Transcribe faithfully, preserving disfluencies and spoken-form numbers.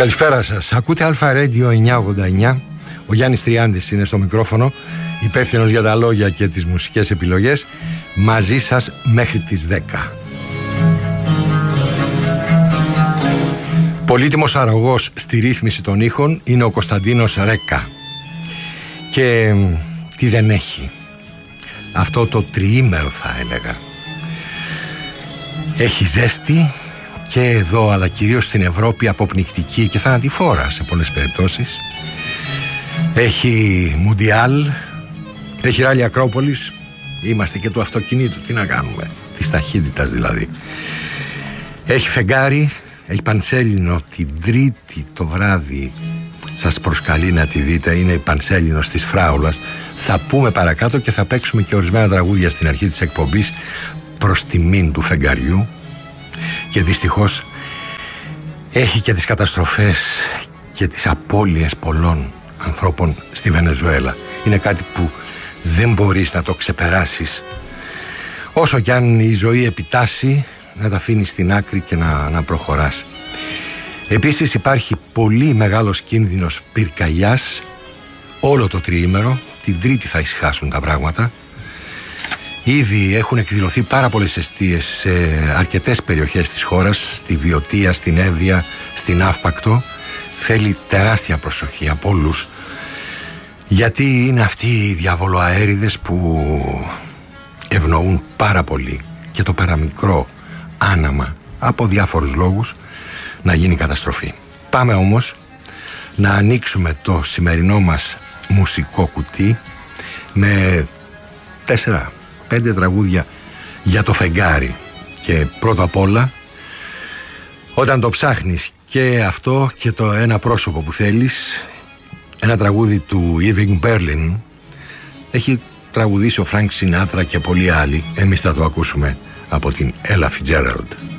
Καλησπέρα σας. Ακούτε Αλφα Radio εννιακόσια ογδόντα εννιά. Ο Γιάννης Τριάντης είναι στο μικρόφωνο, υπεύθυνος για τα λόγια και τις μουσικές επιλογές. Μαζί σας μέχρι τις δέκα. Πολύτιμος αρρωγός στη ρύθμιση των ήχων είναι ο Κωνσταντίνος Ρέκα. Και τι δεν έχει? Αυτό το τριήμερο, θα έλεγα. Έχει ζέστη και εδώ, αλλά κυρίως στην Ευρώπη, αποπνικτική και θανατηφόρα σε πολλές περιπτώσεις. Έχει Μουντιάλ, έχει Ράλι Ακρόπολης. Είμαστε και του αυτοκινήτου, τι να κάνουμε, της ταχύτητας δηλαδή. Έχει φεγγάρι, έχει Πανσέλινο την Τρίτη το βράδυ. Σας προσκαλεί να τη δείτε, είναι η Πανσέλινος της Φράουλας. Θα πούμε παρακάτω και θα παίξουμε και ορισμένα τραγούδια στην αρχή της εκπομπής προς τιμήν του φεγγαριού. Και δυστυχώς έχει και τις καταστροφές και τις απώλειες πολλών ανθρώπων στη Βενεζουέλα. Είναι κάτι που δεν μπορείς να το ξεπεράσεις. Όσο κι αν η ζωή επιτάσσει, να τα αφήνεις στην άκρη και να, να προχωράς. Επίσης υπάρχει πολύ μεγάλος κίνδυνος πυρκαγιάς όλο το τριήμερο. Την Τρίτη θα ησυχάσουν τα πράγματα. Ήδη έχουν εκδηλωθεί πάρα πολλές εστίες σε αρκετές περιοχές της χώρας, στη Βιωτία, στην Εύβοια, στην Αύπακτο. Θέλει τεράστια προσοχή από όλους, γιατί είναι αυτοί οι διαβολοαέριδες που ευνοούν πάρα πολύ και το παραμικρό άναμα από διάφορους λόγους να γίνει καταστροφή. Πάμε όμως να ανοίξουμε το σημερινό μας μουσικό κουτί με τέσσερα πέντε τραγούδια για το φεγγάρι. Και πρώτα απ' όλα, όταν το ψάχνεις και αυτό και το ένα πρόσωπο που θέλεις, ένα τραγούδι του Irving Berlin, έχει τραγουδήσει ο Frank Sinatra και πολλοί άλλοι. Εμείς θα το ακούσουμε από την Ella Fitzgerald.